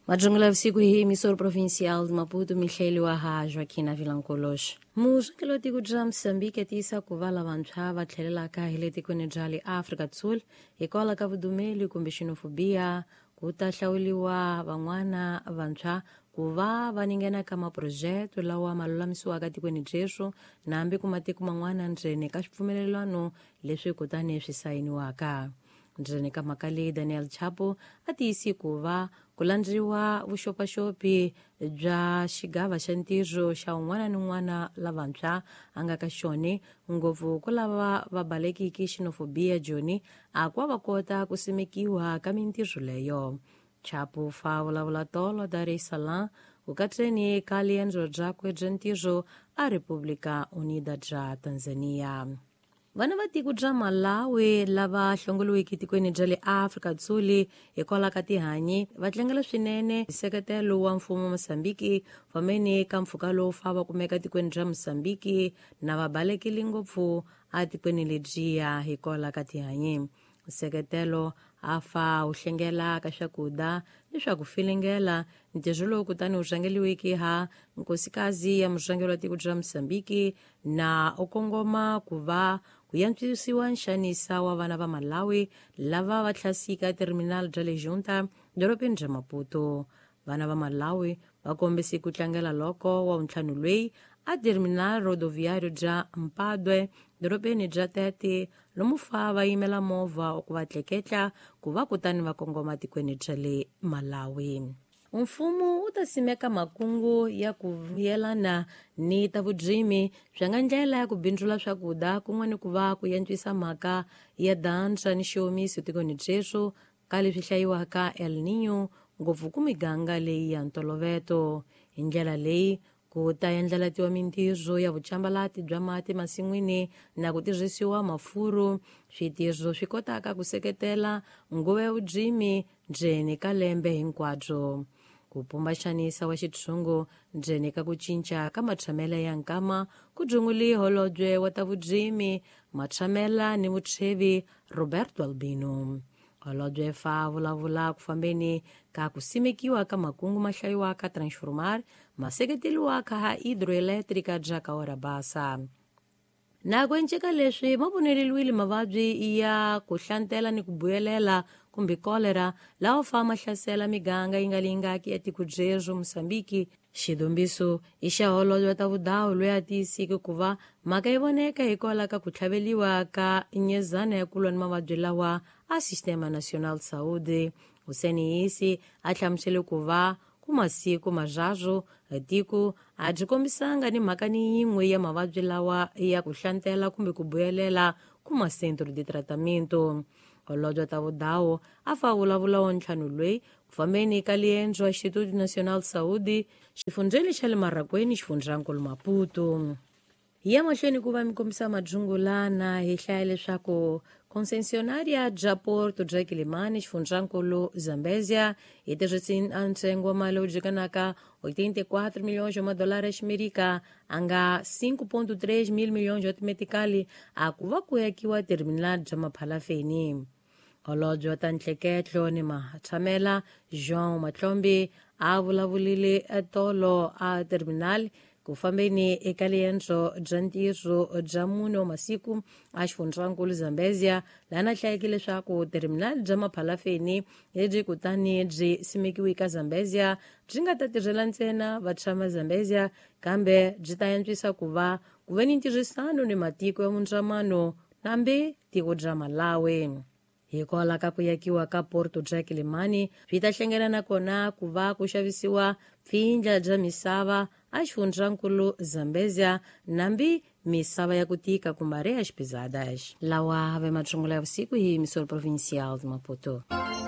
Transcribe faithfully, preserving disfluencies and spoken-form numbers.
Majungula usiku hii misoro provincial de Maputo Michele wa hajo aqui na Vilancolos. Mujungelo tiku ja Moçambique tisa kuvala vanchava tlhelela ka hileti kwenye jali Afrika Tsul ikola ka vudumeli kumbe xenofobia kutahlawuliwa van'wana vantshwa kuva vaningena ka maprojeto lawa malulamisiwaka tikweni jeswo nambi kumatiko man'wana ndzeni ka swipfumelelwano leswi kutani swi sayiniwaka. Ndzeni ka makale Daniel Chapo atiyisi kuva kulandriwa vuxopaxopi bya xigava xa ntirho xa un'wana ni un'wana lavantshwa a nga ka xone ngopfu ku lava va balekiki xenofobia joni a kwa va kota ku simekiwa ka mintirho leyo. Chapo fa vulavula tolo Dar es Salaam ku katreni ka liendzo byakwe bya ntirho a República Unida bya Tanzania. Vana va tiko bya Malawi lava hlongoliweke tikweni bya le Afrika Dzuli hikwalaho ka tihanyi va tlangela swinene nseketelo wa mfumo wa Mosambiki fameni ka mpfhuka lowu fa va kumeka tikweni bya Mosambiki na va balekile ngopfu a tikweni ledyiya hikwalaho ka tihanyi. Nseketelo a fa wu hlengela ka swakudya leswaku filengela ntirho lowu kutani wu rhangeliweke ha nkosikazi ya murhangeri wa tiko bya Mosambiki na u kongoma ku va ku yantswisiwa nxanisa wa vana va Malawi lava va thlasika terminal bya le Junta doropeni bya Maputo. Vana va Malawi va kombise ku tlangela loko wa untlhanu lweyi a terminal rodoviario bya Mpadwe doropeni bya Tete lomu fa va yimela movha ku va tleketla ku va kutani va kongoma tikweni bya le Malawi. Mfumo u ta simeka makungu ya ku yelana ni ta vudzimi bya nga ndlela ya ku bindzula swakudya kun'wana ku va ku yantswisa mhaka ya dantra ni xiomiso tikweni jeswo ka leswi hlayiwaka El Niño ngopfu ku miganga leyi ya ntoloveto. Hi ndlela leyi ku ta endlelatiwa mintirho ya vucambalati bya mati masin'wini na ku tirhisiwa mafuru switirho swi kotaka ku seketela nguva ya vudzimi ndzeni ka lembe hinkwabyo. Ku pumbaxanisa wa xitshungu ndzeni ka ku cinca ka matshamela ya nkama ku dzunguli holobye wa ta vudzimi matshamela ni vuchevi Roberto Albino. Holobye fa vulavula ku fambeni ka ku simekiwa ka makungu ma hlayiwaka transformar maseketeliwaka ha hidroelétrica bya Cahora Bassa. Na ku enceka leswi ma voneleliwile mavabyi ya ku hlantela ni ku buyelela kumbe kolera lawa fa ma hlasela miganga yi nga lingaki ya tiko jeswo Mosambiki. Xidumbiso i xa holobye ta vudawu loyi a tiyisike ku va mhaka yi voneka hikwalaho ka ku tlhaveliwa ka nyezana ya ku lwa ni mavabyi lawa a Sistema Nacional Saúde. Hussein Yisi a hlamusele ku va ku masiku mazazwo tiko a byi kombisanga ni mhaka ni yin'we ya mavabyi lawa ya ku hlantela kumbe ku buyelela ku masentro de tratamento. Holobye ta vudawu a fa vulavula wa ntlhanu lweyi ku fambeni ka liendzo wa Instituto Nacional Saúde xifundzeni xa le Marakweni xifundzankulu Maputo. Hi ya mahlweni ku va mi kombisa madzungulana hi hlaya leswaku concessionária bya Porto bya Quilimane xifundzankulu Zambezia hi tirhisi ntsengo wa mali wu byikanaka oitenta e quatro milhões wa madolari ximerika anga cinco ponto três mil milhões wa timetikali a ku va ku yakiwa terminal bya maphalafeni. Holobye wa ta ntleketlo ni matshamela Jean Matlombe a vulavulile tolo a terminal ku fambeni eka liendzo bya ntirho bya mune wa masiku a xifundzankulu Zambezia laha na hlayeke leswaku terminal bya maphalafeni lebyi kutani byi simekiwe ka Zambezia byi nga ta tirhela ntsena vatshama Zambezia kambe byi ta yantswisa ku va ku ve ni ntirhisano ni matiko ya mundzamano nambe tiko bya Malawi. Hikwalaho ka ku yakiwa ka Porto bya Quilimane byi ta hlengela na kona ku va ku xavisiwa pfindla bya misava a xifundzankulu Zambezia nambi misava ya ku tika kumbe areas pesadas. Lawa ve matshungula ya vusiku hi misolo provincial de Maputo.